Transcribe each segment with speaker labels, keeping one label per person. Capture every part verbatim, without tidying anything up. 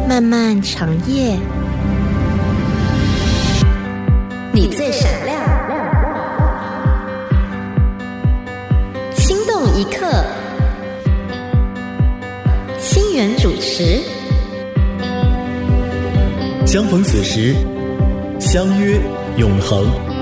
Speaker 1: 漫漫长夜，你最闪亮，心动一刻，心源主持。
Speaker 2: 相逢此时，相约永恒。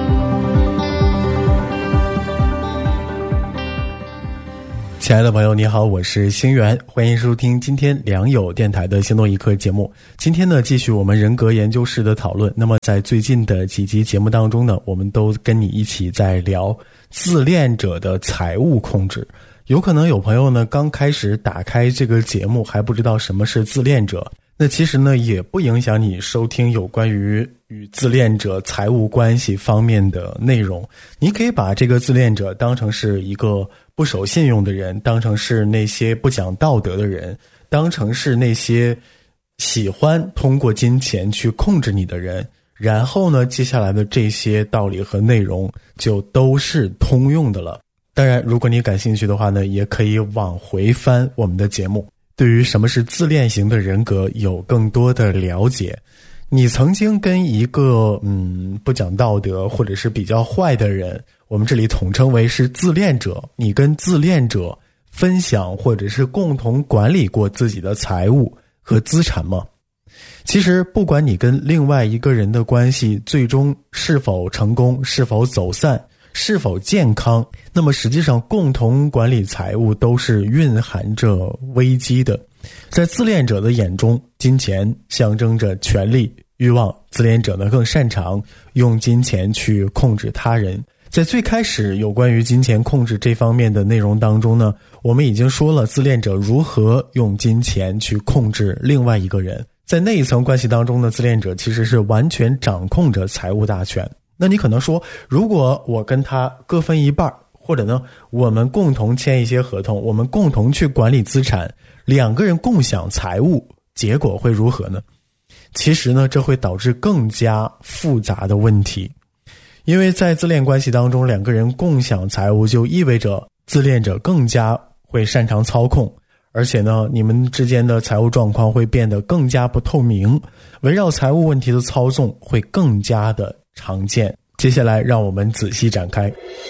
Speaker 2: 亲爱的朋友你好，我是星源，欢迎收听今天良友电台的心动一刻节目。今天呢，继续我们人格研究室的讨论。那么在最近的几集节目当中呢，我们都跟你一起在聊自恋者的财务控制。有可能有朋友呢刚开始打开这个节目还不知道什么是自恋者，那其实呢也不影响你收听有关于与自恋者财务关系方面的内容。你可以把这个自恋者当成是一个不守信用的人，当成是那些不讲道德的人，当成是那些喜欢通过金钱去控制你的人。然后呢，接下来的这些道理和内容就都是通用的了。当然，如果你感兴趣的话呢，也可以往回翻我们的节目，对于什么是自恋型的人格有更多的了解。你曾经跟一个嗯不讲道德或者是比较坏的人，我们这里统称为是自恋者，你跟自恋者分享或者是共同管理过自己的财务和资产吗？其实不管你跟另外一个人的关系最终是否成功，是否走散，是否健康，那么实际上共同管理财务都是蕴含着危机的。在自恋者的眼中，金钱象征着权力欲望，自恋者呢更擅长用金钱去控制他人。在最开始有关于金钱控制这方面的内容当中呢，我们已经说了自恋者如何用金钱去控制另外一个人。在那一层关系当中呢，自恋者其实是完全掌控着财务大权。那你可能说，如果我跟他各分一半，或者呢我们共同签一些合同，我们共同去管理资产，两个人共享财务，结果会如何呢？其实呢，这会导致更加复杂的问题。因为在自恋关系当中，两个人共享财务就意味着自恋者更加会擅长操控，而且呢，你们之间的财务状况会变得更加不透明，围绕财务问题的操纵会更加的常见。接下来让我们仔细展开。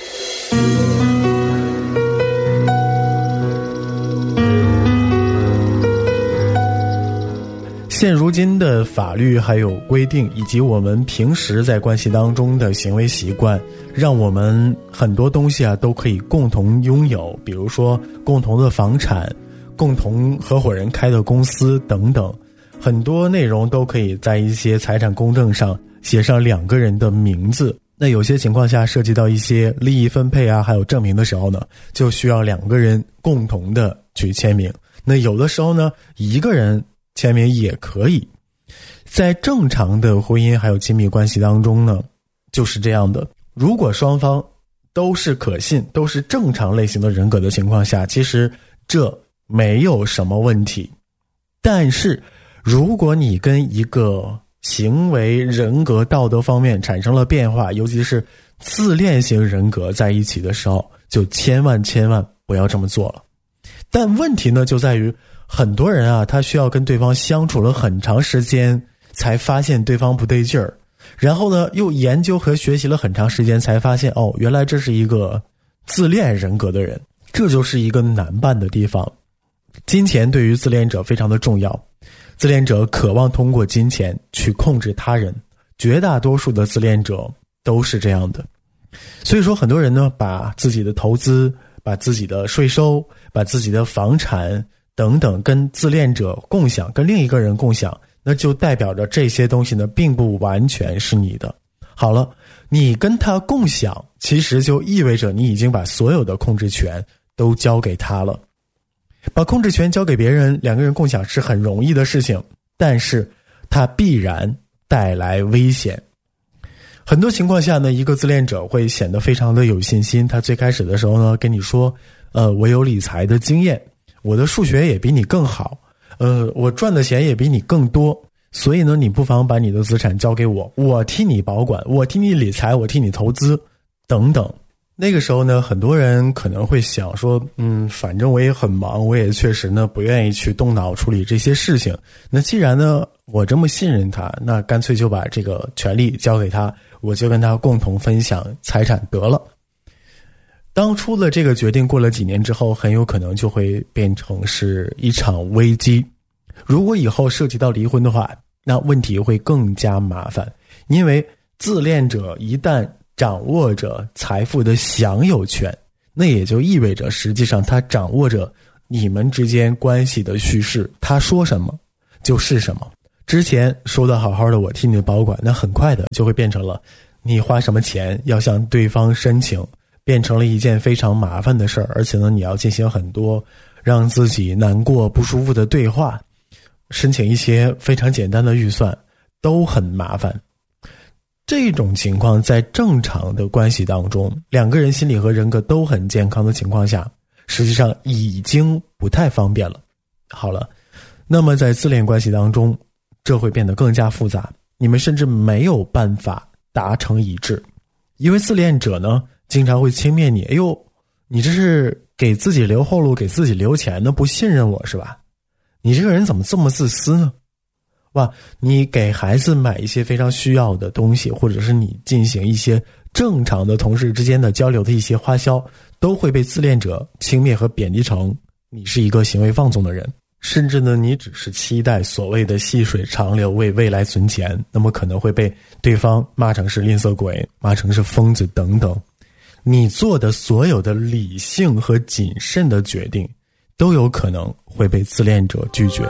Speaker 2: 现如今的法律还有规定，以及我们平时在关系当中的行为习惯，让我们很多东西啊都可以共同拥有，比如说共同的房产，共同合伙人开的公司等等，很多内容都可以在一些财产公证上写上两个人的名字。那有些情况下涉及到一些利益分配啊还有证明的时候呢，就需要两个人共同的去签名。那有的时候呢，一个人签名也可以。在正常的婚姻还有亲密关系当中呢，就是这样的。如果双方都是可信，都是正常类型的人格的情况下，其实这没有什么问题。但是如果你跟一个行为人格道德方面产生了变化，尤其是自恋型人格在一起的时候，就千万千万不要这么做了。但问题呢就在于，很多人啊，他需要跟对方相处了很长时间才发现对方不对劲儿，然后呢又研究和学习了很长时间才发现，哦，原来这是一个自恋人格的人。这就是一个难办的地方。金钱对于自恋者非常的重要，自恋者渴望通过金钱去控制他人，绝大多数的自恋者都是这样的。所以说很多人呢，把自己的投资，把自己的税收，把自己的房产等等跟自恋者共享，跟另一个人共享，那就代表着这些东西呢并不完全是你的。好了，你跟他共享，其实就意味着你已经把所有的控制权都交给他了。把控制权交给别人，两个人共享是很容易的事情，但是它必然带来危险。很多情况下呢，一个自恋者会显得非常的有信心，他最开始的时候呢跟你说，呃，我有理财的经验，我的数学也比你更好，呃，我赚的钱也比你更多，所以呢你不妨把你的资产交给我，我替你保管，我替你理财，我替你投资等等。 那个时候呢，很多人可能会想说，嗯，反正我也很忙，我也确实呢不愿意去动脑处理这些事情。那既然呢我这么信任他，那干脆就把这个权利交给他，我就跟他共同分享财产得了。当初的这个决定过了几年之后，很有可能就会变成是一场危机。如果以后涉及到离婚的话，那问题会更加麻烦，因为自恋者一旦掌握着财富的享有权，那也就意味着实际上他掌握着你们之间关系的叙事，他说什么就是什么。之前说的好好的我替你保管，那很快的就会变成了你花什么钱要向对方申请，变成了一件非常麻烦的事儿，而且呢你要进行很多让自己难过不舒服的对话，申请一些非常简单的预算都很麻烦。这种情况在正常的关系当中，两个人心理和人格都很健康的情况下，实际上已经不太方便了。好了，那么在自恋关系当中，这会变得更加复杂，你们甚至没有办法达成一致。因为自恋者呢经常会轻蔑你，哎呦，你这是给自己留后路，给自己留钱呢，不信任我是吧？你这个人怎么这么自私呢？哇，你给孩子买一些非常需要的东西，或者是你进行一些正常的同事之间的交流的一些花销，都会被自恋者轻蔑和贬低成你是一个行为放纵的人。甚至呢你只是期待所谓的细水长流，为未来存钱，那么可能会被对方骂成是吝啬鬼，骂成是疯子等等。你做的所有的理性和谨慎的决定都有可能会被自恋者拒绝。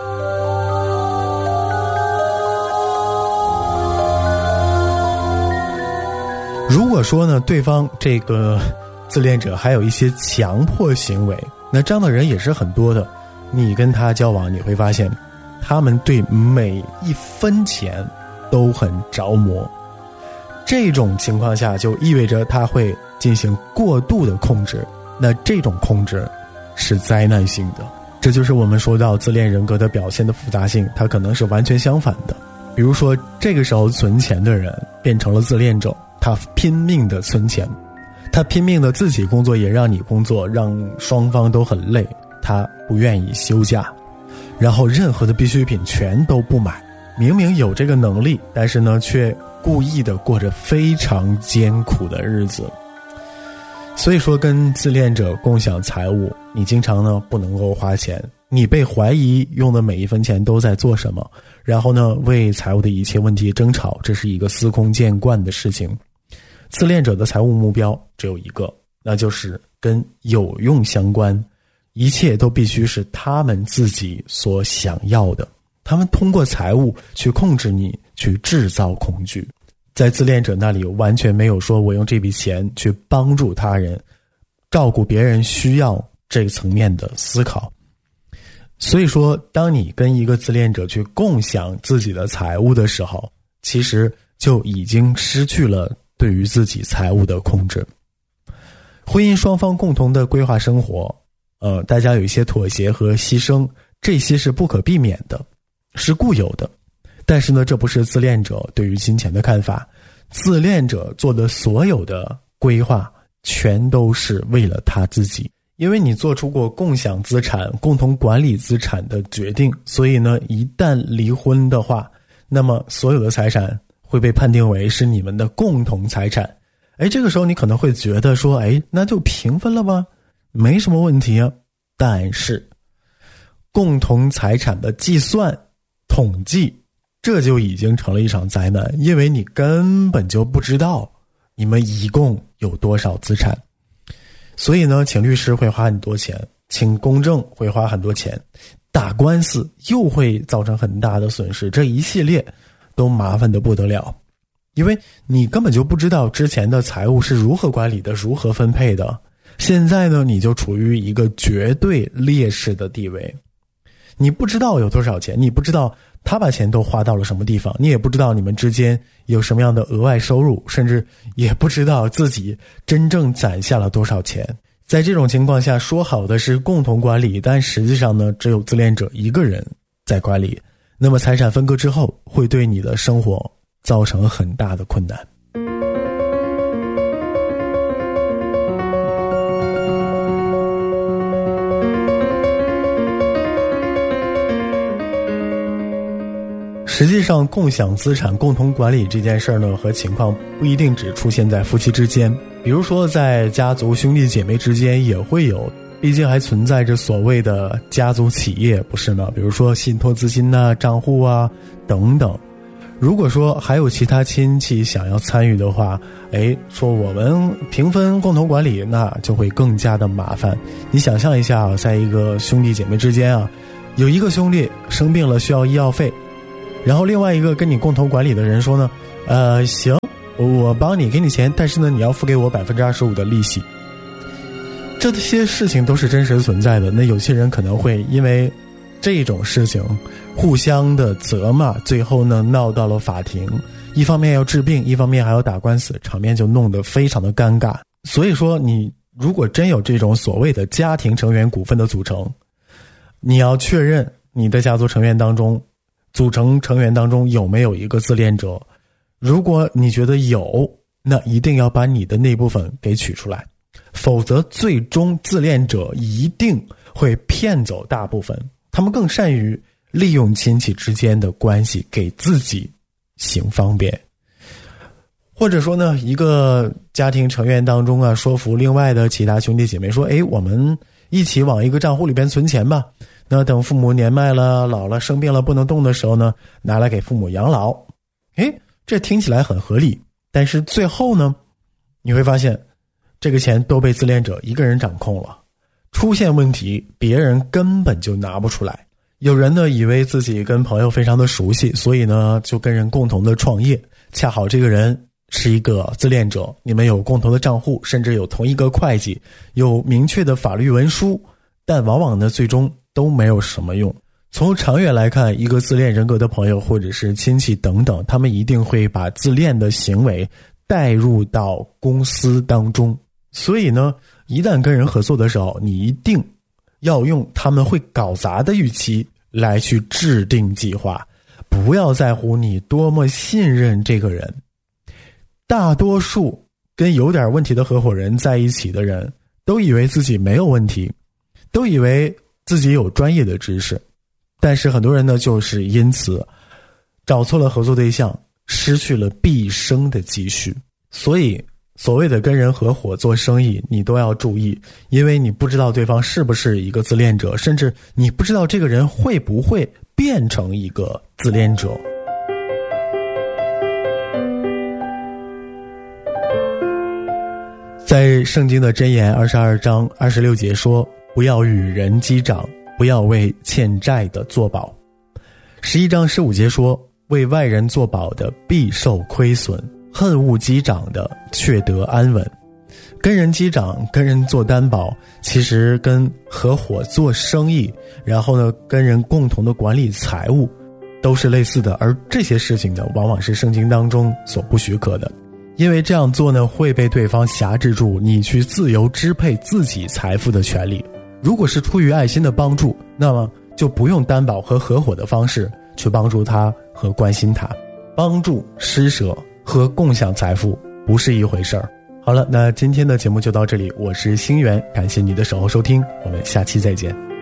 Speaker 2: 如果说呢对方这个自恋者还有一些强迫行为，那这样的人也是很多的。你跟他交往，你会发现他们对每一分钱都很着魔。这种情况下就意味着他会进行过度的控制，那这种控制是灾难性的。这就是我们说到自恋人格的表现的复杂性，它可能是完全相反的。比如说这个时候存钱的人变成了自恋者，他拼命的存钱，他拼命的自己工作也让你工作，让双方都很累，他不愿意休假，然后任何的必需品全都不买，明明有这个能力，但是呢却故意的过着非常艰苦的日子。所以说跟自恋者共享财物，你经常呢不能够花钱，你被怀疑用的每一分钱都在做什么，然后呢为财务的一切问题争吵，这是一个司空见惯的事情。自恋者的财务目标只有一个，那就是跟有用相关，一切都必须是他们自己所想要的。他们通过财务去控制你，去制造恐惧。在自恋者那里完全没有说我用这笔钱去帮助他人，照顾别人需要这个层面的思考。所以说当你跟一个自恋者去共享自己的财务的时候，其实就已经失去了对于自己财务的控制。婚姻双方共同的规划生活，呃，大家有一些妥协和牺牲，这些是不可避免的，是固有的。但是呢，这不是自恋者对于金钱的看法。自恋者做的所有的规划全都是为了他自己，因为你做出过共享资产、共同管理资产的决定，所以呢，一旦离婚的话，那么所有的财产会被判定为是你们的共同财产。哎，这个时候你可能会觉得说，哎，那就平分了吧，没什么问题啊。但是共同财产的计算统计，这就已经成了一场灾难，因为你根本就不知道你们一共有多少资产。所以呢，请律师会花很多钱，请公证会花很多钱，打官司又会造成很大的损失，这一系列都麻烦得不得了。因为你根本就不知道之前的财务是如何管理的，如何分配的。现在呢，你就处于一个绝对劣势的地位。你不知道有多少钱，你不知道他把钱都花到了什么地方，你也不知道你们之间有什么样的额外收入，甚至也不知道自己真正攒下了多少钱。在这种情况下，说好的是共同管理，但实际上呢，只有自恋者一个人在管理。那么财产分割之后，会对你的生活造成很大的困难。 实际上共享资产共同管理这件事儿呢，和情况不一定只出现在夫妻之间，比如说在家族兄弟姐妹之间也会有，毕竟还存在着所谓的家族企业，不是吗？比如说信托资金啊、账户啊等等。如果说还有其他亲戚想要参与的话，诶，说我们平分共同管理，那就会更加的麻烦。你想象一下啊，在一个兄弟姐妹之间啊，有一个兄弟生病了需要医药费，然后另外一个跟你共同管理的人说呢，呃，行，我帮你给你钱，但是呢，你要付给我百分之二十五的利息。这些事情都是真实存在的。那有些人可能会因为这种事情互相的责骂，最后呢闹到了法庭，一方面要治病，一方面还要打官司，场面就弄得非常的尴尬。所以说，你如果真有这种所谓的家庭成员股份的组成，你要确认你的家族成员当中组成成员当中有没有一个自恋者。如果你觉得有，那一定要把你的那部分给取出来，否则最终自恋者一定会骗走大部分。他们更善于利用亲戚之间的关系给自己行方便。或者说呢，一个家庭成员当中啊，说服另外的其他兄弟姐妹说，诶，我们一起往一个账户里边存钱吧，那等父母年迈了、老了、生病了不能动的时候呢，拿来给父母养老。诶，这听起来很合理，但是最后呢，你会发现这个钱都被自恋者一个人掌控了，出现问题别人根本就拿不出来。有人呢以为自己跟朋友非常的熟悉，所以呢就跟人共同的创业，恰好这个人是一个自恋者，你们有共同的账户，甚至有同一个会计，有明确的法律文书，但往往呢最终都没有什么用。从长远来看，一个自恋人格的朋友或者是亲戚等等，他们一定会把自恋的行为带入到公司当中。所以呢，一旦跟人合作的时候，你一定要用他们会搞砸的预期来去制定计划，不要在乎你多么信任这个人。大多数跟有点问题的合伙人在一起的人，都以为自己没有问题，都以为自己有专业的知识，但是很多人呢，就是因此找错了合作对象，失去了毕生的积蓄。所以所谓的跟人合伙做生意，你都要注意，因为你不知道对方是不是一个自恋者，甚至你不知道这个人会不会变成一个自恋者。在圣经的箴言二十二章二十六节说，不要与人击掌，不要为欠债的作保。十一章十五节说，为外人作保的必受亏损，恨恶击掌的却得安稳。跟人击掌，跟人做担保，其实跟合伙做生意，然后呢跟人共同的管理财务都是类似的，而这些事情呢往往是圣经当中所不许可的。因为这样做呢会被对方辖制住你去自由支配自己财富的权利。如果是出于爱心的帮助，那么就不用担保和合伙的方式去帮助他和关心他。帮助、施舍和共享财富不是一回事儿。好了，那今天的节目就到这里，我是星源，感谢你的守候收听，我们下期再见。